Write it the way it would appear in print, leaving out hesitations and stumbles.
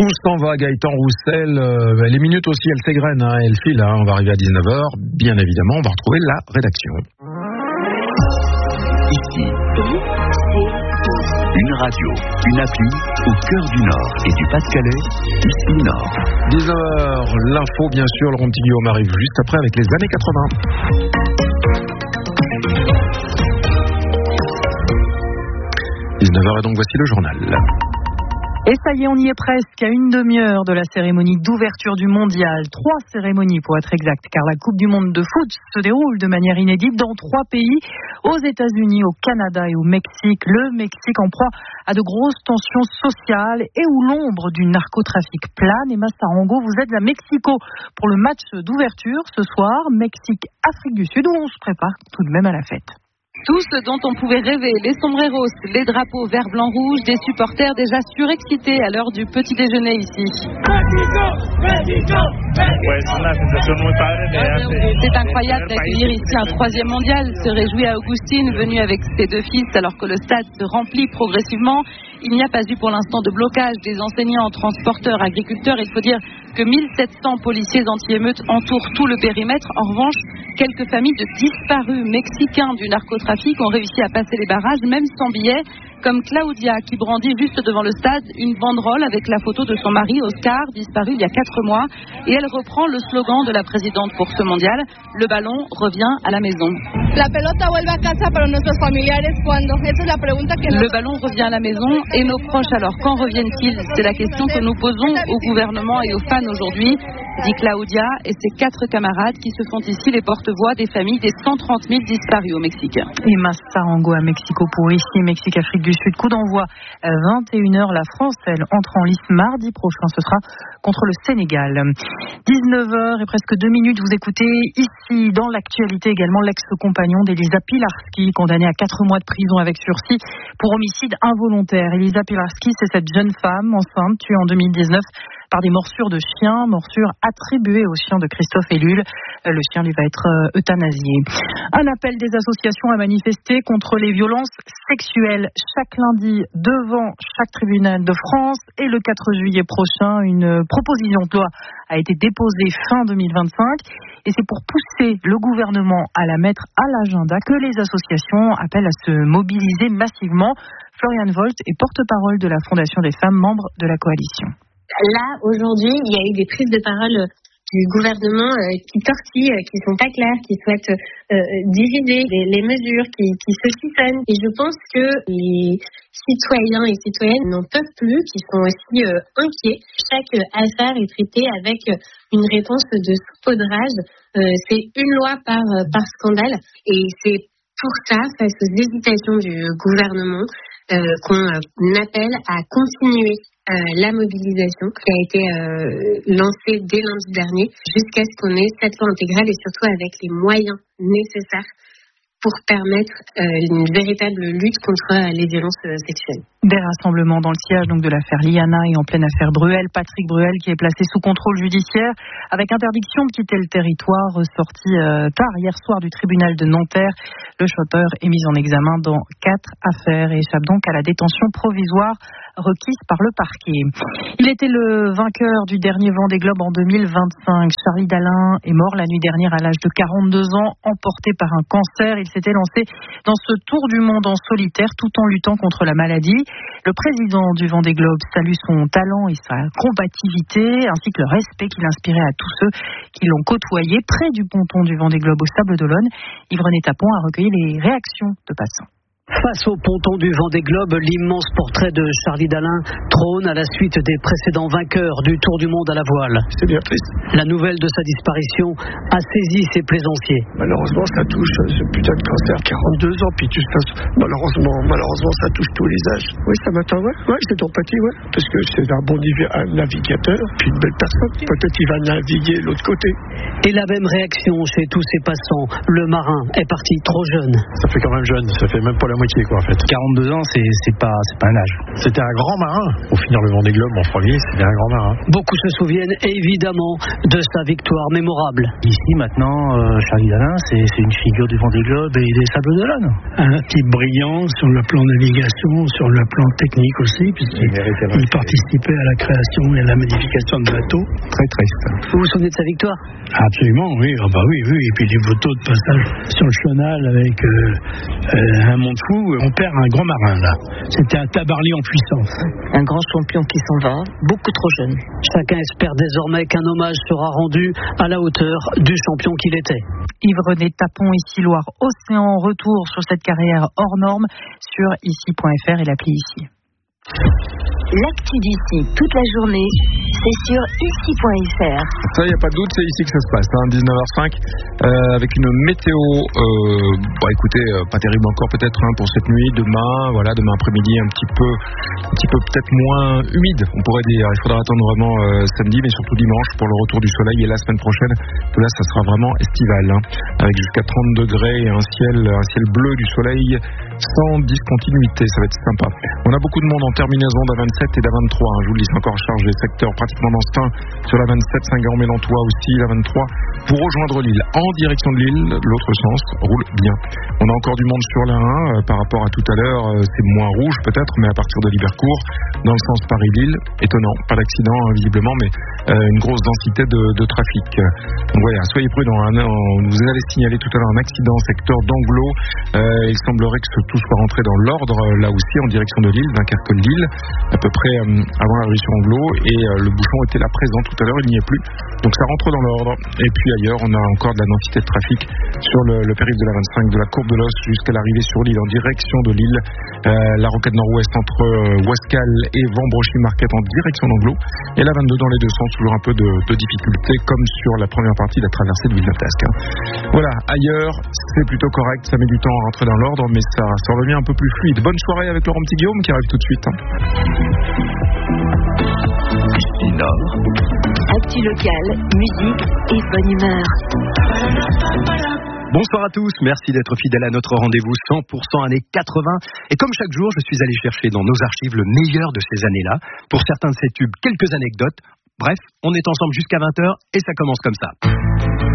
Tout s'en va, Gaëtan Roussel. Les minutes aussi, elles s'égrènent, elles filent. On va arriver à 19h. Bien évidemment, on va retrouver la rédaction. Ici, une radio, une appli au cœur du Nord et du Pas-de-Calais, ici Nord. 19h, l'info bien sûr, Laurent Petit-Guillaume arrive juste après avec les années 80. 19h et donc voici le journal. Et ça y est, on y est presque à une demi-heure de la cérémonie d'ouverture du mondial. 3 cérémonies pour être exact, car la Coupe du monde de foot se déroule de manière inédite dans 3 pays, aux États-Unis, au Canada et au Mexique. Le Mexique en proie à de grosses tensions sociales et où l'ombre du narcotrafic plane. Emma Sarango, vous êtes à Mexico pour le match d'ouverture ce soir, Mexique-Afrique du Sud, où on se prépare tout de même à la fête. Tout ce dont on pouvait rêver, les sombreros, les drapeaux vert, blanc, rouge, des supporters déjà surexcités à l'heure du petit déjeuner ici. C'est incroyable d'accueillir ici un 3e mondial, se réjouit Augustine, venu avec ses 2 fils alors que le stade se remplit progressivement. Il n'y a pas eu pour l'instant de blocage des enseignants, transporteurs, agriculteurs. Il faut dire que 1700 policiers anti-émeutes entourent tout le périmètre. En revanche, quelques familles de disparus mexicains du narcotrafic ont réussi à passer les barrages, même sans billets, comme Claudia qui brandit juste devant le stade une banderole avec la photo de son mari Oscar, disparu il y a 4 mois. Et elle reprend le slogan de la présidente pour ce mondial: le ballon revient à la maison. La pelota vuelve a casa para nuestros familiares cuando. Esa es la pregunta que le ballon revient à la maison et nos proches alors, quand reviennent-ils? C'est la question que nous posons au gouvernement et aux fans aujourd'hui, dit Claudia et ses 4 camarades qui se font ici les porte-voix des familles des 130 000 disparus au Mexique. Et Massarango à Mexico pour ici, Mexique-Afrique du Sud. Coup d'envoi 21h. La France, elle, entre en lice mardi prochain. Ce sera contre le Sénégal. 19h et presque 2 minutes. Vous écoutez ici, dans l'actualité également, l'ex-compagnon d'Elisa Pilarski, condamnée à 4 mois de prison avec sursis pour homicide involontaire. Elisa Pilarski, c'est cette jeune femme enceinte tuée en 2019 par des morsures de chien, morsures attribuées au chien de Christophe Ellul. Le chien lui va être euthanasié. Un appel des associations à manifester contre les violences sexuelles chaque lundi devant chaque tribunal de France. Et le 4 juillet prochain, une proposition de loi a été déposée fin 2025. Et c'est pour pousser le gouvernement à la mettre à l'agenda que les associations appellent à se mobiliser massivement. Floriane Volt est porte-parole de la Fondation des femmes membres de la coalition. Là, aujourd'hui, il y a eu des prises de parole du gouvernement qui tortillent, qui sont pas claires, qui souhaitent diviser les mesures, qui se chiffonnent. Et je pense que les citoyens et citoyennes n'en peuvent plus, qui sont aussi inquiets. Chaque affaire est traitée avec une réponse de saupoudrage. C'est une loi par scandale. Et c'est pour ça, face aux hésitations du gouvernement, qu'on appelle à continuer la mobilisation qui a été lancée dès lundi dernier jusqu'à ce qu'on ait cette loi intégrale et surtout avec les moyens nécessaires pour permettre une véritable lutte contre les violences sexuelles. Des rassemblements dans le sillage donc de l'affaire Liana et en pleine affaire Bruel. Patrick Bruel qui est placé sous contrôle judiciaire avec interdiction de quitter le territoire, sorti tard hier soir du tribunal de Nanterre. Le chanteur est mis en examen dans 4 affaires et échappe donc à la détention provisoire requise par le parquet. Il était le vainqueur du dernier Vendée Globe en 2025. Charlie Dalin est mort la nuit dernière à l'âge de 42 ans, emporté par un cancer. Il s'était lancé dans ce tour du monde en solitaire tout en luttant contre la maladie. Le président du Vendée Globe salue son talent et sa combativité, ainsi que le respect qu'il inspirait à tous ceux qui l'ont côtoyé près du ponton du Vendée Globe au Sables d'Olonne. Yvonne Tapon a recueilli les réactions de passants. Face au ponton du Vendée Globe, l'immense portrait de Charlie Dalin trône à la suite des précédents vainqueurs du Tour du Monde à la voile. C'est bien triste. La nouvelle de sa disparition a saisi ses plaisanciers. Malheureusement, ça touche ce putain de cancer. 42 ans, puis tu sais, malheureusement, ça touche tous les âges. Oui, ça m'attend, ouais, c'est d'empathie, ouais. Parce que c'est un bon navigateur, puis une belle personne. Peut-être qu'il va naviguer l'autre côté. Et la même réaction chez tous ces passants. Le marin est parti trop jeune. Ça fait quand même jeune, ça fait même pas la la moitié, quoi, en fait. 42 ans, c'est pas un âge. C'était un grand marin. Pour finir le Vendée Globe en premier, c'était un grand marin. Beaucoup se souviennent évidemment de sa victoire mémorable. Ici, maintenant, Charlie Dalin, c'est une figure du Vendée Globe et des Sables d'Olonne. Un type brillant sur le plan navigation, sur le plan technique aussi, puisqu'il participait à la création et à la modification de bateaux. Très triste. Vous vous souvenez de sa victoire? Absolument, oui. Ah bah oui. Et puis des photos de passage sur le chenal avec un monde fou. On perd un grand marin, là. C'était un Tabarly en puissance. Un grand champion qui s'en va, beaucoup trop jeune. Chacun espère désormais qu'un hommage sera rendu à la hauteur du champion qu'il était. Yves-René Tapon, ici Loire-Océan, retour sur cette carrière hors norme sur ici.fr et l'appli Ici. L'actu d'ici toute la journée, c'est sur ici.fr. Ça, il n'y a pas de doute, c'est ici que ça se passe, 19h05, avec une météo, écoutez, pas terrible encore peut-être pour cette nuit, demain après-midi un petit peu peut-être moins humide, on pourrait dire. Il faudra attendre vraiment samedi, mais surtout dimanche pour le retour du soleil, et la semaine prochaine, là ça sera vraiment estival, avec jusqu'à 30 degrés et un ciel bleu du soleil sans discontinuité, ça va être sympa. On a beaucoup de monde en terminaison d'A27 et d'A23, je vous le dis, c'est encore chargé, secteur pratiquement dans ce temps sur l'A27, Saint-Guéran-Mélantois aussi, l'A23 pour rejoindre Lille, en direction de Lille, l'autre sens roule bien. On a encore du monde sur l'A1, par rapport à tout à l'heure, c'est moins rouge peut-être, mais à partir de Libercourt, dans le sens Paris-Lille, étonnant, pas d'accident visiblement, mais une grosse densité de trafic. Donc voilà, soyez prudents, vous avez signalé tout à l'heure un accident secteur d'Anglo, il semblerait que tout soit rentré dans l'ordre, là aussi en direction de Lille, Dunkerque-Lille, à peu près avant la rue sur Anglo, et le bouchon était là présent tout à l'heure, il n'y est plus, donc ça rentre dans l'ordre. Et puis ailleurs, on a encore de la densité de trafic sur le périph' de la 25, de la courbe de l'Os jusqu'à l'arrivée sur Lille, en direction de Lille, la rocade nord-ouest entre Ouascal et Vambrochy-Marquette en direction d'Anglo, et la 22 dans les deux sens, toujours un peu de difficulté, comme sur la première partie de la traversée de Villeneuve-d'Ascq. Voilà, ailleurs, c'est plutôt correct, ça met du temps à rentrer dans l'ordre, mais ça revient un peu plus fluide. Bonne soirée avec Laurent Petit-Guillaume qui arrive tout de suite. Ici Nord. Actu locale, musique et bonne humeur. Bonsoir à tous, merci d'être fidèles à notre rendez-vous 100% années 80. Et comme chaque jour, je suis allé chercher dans nos archives le meilleur de ces années-là. Pour certains de ces tubes, quelques anecdotes. Bref, on est ensemble jusqu'à 20h et ça commence comme ça.